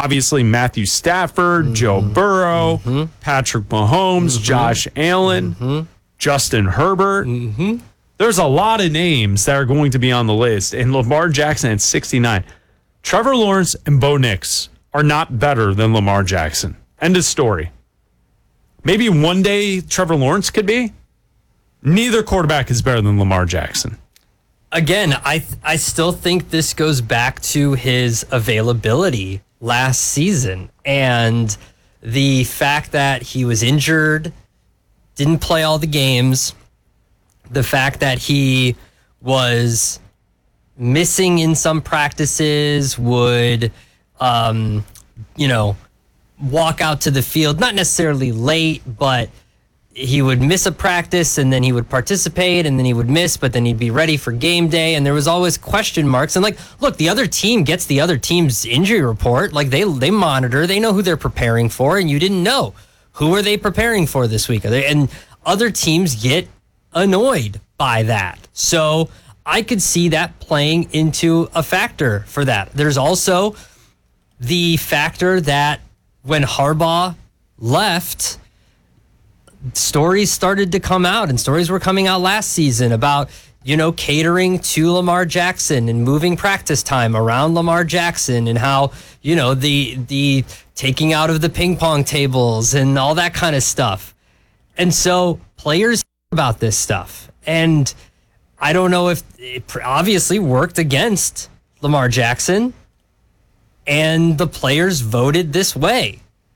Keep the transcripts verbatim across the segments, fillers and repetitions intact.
obviously Matthew Stafford, mm-hmm. Joe Burrow, mm-hmm. Patrick Mahomes, mm-hmm. Josh Allen, mm-hmm. Justin Herbert. Mm-hmm. There's a lot of names that are going to be on the list, and Lamar Jackson at sixty-nine. Trevor Lawrence and Bo Nix are not better than Lamar Jackson. End of story. Maybe one day Trevor Lawrence could be. Neither quarterback is better than Lamar Jackson. Again, I th- I still think this goes back to his availability last season and the fact that he was injured, didn't play all the games, the fact that he was missing in some practices, would, um, you know, walk out to the field, not necessarily late, but he would miss a practice and then he would participate and then he would miss, but then he'd be ready for game day. And there was always question marks. And like, look, the other team gets the other team's injury report. Like they, they monitor, they know who they're preparing for. And you didn't know who are they preparing for this week. Are they, and other teams get annoyed by that. So I could see that playing into a factor for that. There's also the factor that when Harbaugh left, stories started to come out, and stories were coming out last season about, you know, catering to Lamar Jackson and moving practice time around Lamar Jackson, and how, you know, the the taking out of the ping pong tables and all that kind of stuff. And so players hear about this stuff. And I don't know if it obviously worked against Lamar Jackson, and the players voted this way.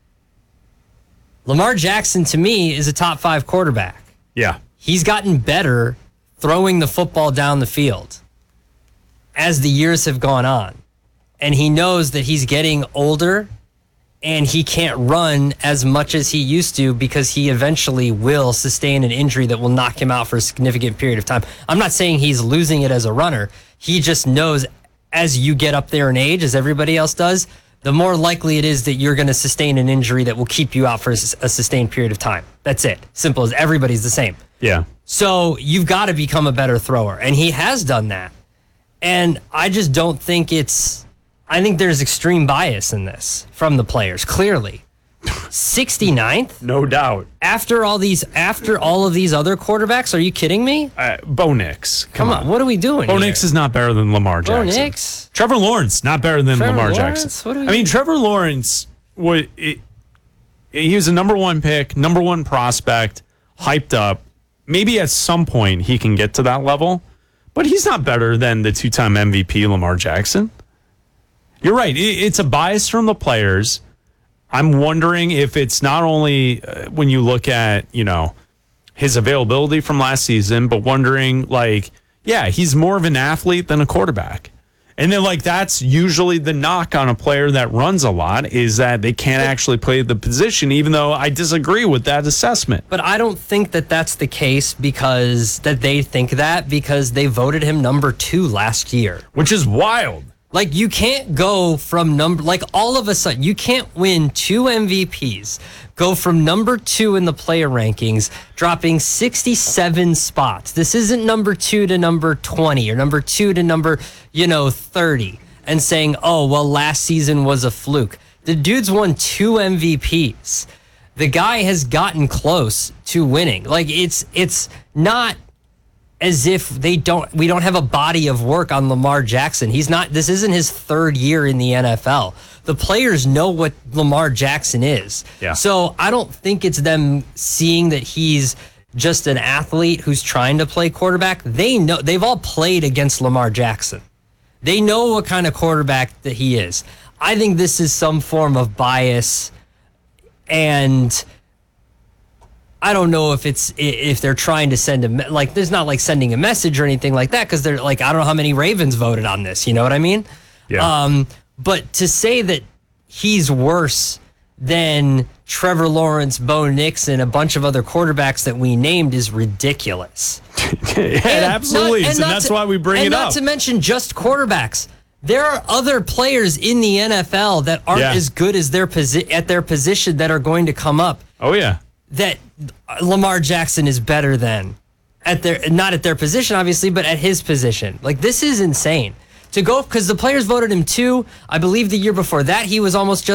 Lamar Jackson, to me, is a top five quarterback. Yeah. He's gotten better throwing the football down the field as the years have gone on. And he knows that he's getting older and he can't run as much as he used to because he eventually will sustain an injury that will knock him out for a significant period of time. I'm not saying he's losing it as a runner. He just knows as you get up there in age, as everybody else does, the more likely it is that you're going to sustain an injury that will keep you out for a sustained period of time. That's it. Simple as everybody's the same. Yeah. So you've got to become a better thrower. And he has done that. And I just don't think it's, I think there's extreme bias in this from the players, clearly. sixty-ninth? No doubt. After all these, after all of these other quarterbacks, are you kidding me? Uh, Bo Nix. Come, Come on. on. What are we doing Bo here? Nix is not better than Lamar Bo Jackson. Nix? Trevor Lawrence, not better than Trevor Lamar Lawrence? Jackson. What are we I mean, Trevor Lawrence, was, it, he was a number one pick, number one prospect, hyped up. Maybe at some point he can get to that level, but he's not better than the two-time M V P Lamar Jackson. You're right. It, it's a bias from the players. I'm wondering if it's not only uh, when you look at, you know, his availability from last season, but wondering, like, yeah, he's more of an athlete than a quarterback. And then, like, that's usually the knock on a player that runs a lot, is that they can't actually play the position, even though I disagree with that assessment. But I don't think that that's the case because that they think that because they voted him number two last year. Which is wild. Like, you can't go from number, like, all of a sudden, you can't win two M V Ps, go from number two in the player rankings, dropping sixty-seven spots. This isn't number two to number twenty or number two to number, you know, thirty, and saying, oh, well, last season was a fluke. The dude's won two M V Ps. The guy has gotten close to winning. Like, it's it's not as if they don't, we don't have a body of work on Lamar Jackson. He's not, this isn't his third year in the N F L. The players know what Lamar Jackson is. Yeah. So I don't think it's them seeing that he's just an athlete who's trying to play quarterback. They know, they've all played against Lamar Jackson. They know what kind of quarterback that he is. I think this is some form of bias, and I don't know if it's if they're trying to send a me- like there's not like sending a message or anything like that, because they're like, I don't know how many Ravens voted on this, you know what I mean? Yeah. Um, but to say that he's worse than Trevor Lawrence, Bo Nix, and a bunch of other quarterbacks that we named is ridiculous. yeah, it absolutely not, is, and, and that's to, why we bring and it not up. to mention just quarterbacks. There are other players in the N F L that aren't yeah. as good as their posi- at their position that are going to come up. Oh yeah. That Lamar Jackson is better than at their, not at their position, obviously, but at his position. Like, this is insane to go, because the players voted him two. I believe the year before that, he was almost just